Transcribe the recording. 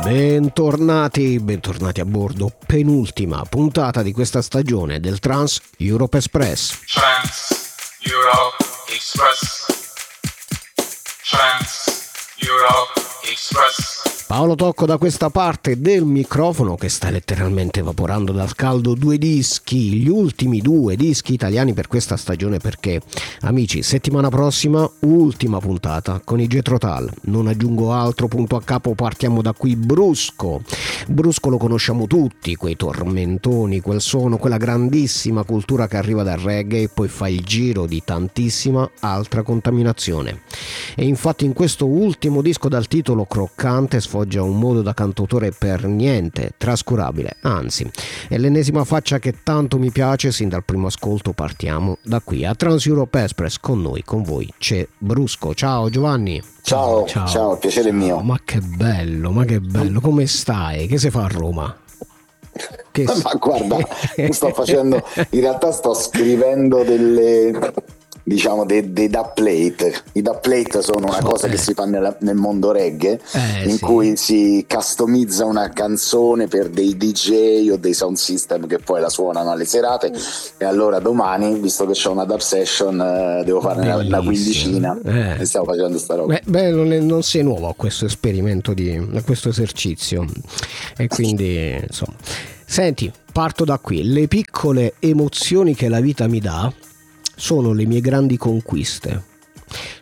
Bentornati a bordo, penultima puntata di questa stagione del Trans Europe Express. Trans Europe Express. Trans Europe Express. Paolo Tocco da questa parte del microfono che sta letteralmente evaporando dal caldo due dischi, gli ultimi due dischi italiani per questa stagione, perché amici, settimana prossima ultima puntata con i Jethro Tull. Non aggiungo altro, punto a capo, partiamo da qui. Brusco lo conosciamo tutti, quei tormentoni, quel suono, quella grandissima cultura che arriva dal reggae e poi fa il giro di tantissima altra contaminazione. E infatti in questo ultimo disco dal titolo croccante sfoggia un modo da cantautore per niente trascurabile, anzi è l'ennesima faccia che tanto mi piace. Sin dal primo ascolto partiamo da qui a Trans Europe Express. Con noi, con voi c'è Brusco. Ciao Giovanni. Ciao, piacere mio. Ma che bello, come stai? Che si fa a Roma? Ma guarda, sto facendo, in realtà sto scrivendo dei dubplate. I dubplate sono una cosa che si fa nel mondo reggae, in cui si customizza una canzone per dei DJ o dei sound system che poi la suonano alle serate. E allora domani, visto che c'ho una dub session, devo fare una quindicina e stiamo facendo sta roba. Non sei nuovo a questo esperimento, a questo esercizio, e quindi insomma. Senti, parto da qui. Le piccole emozioni che la vita mi dà sono le mie grandi conquiste.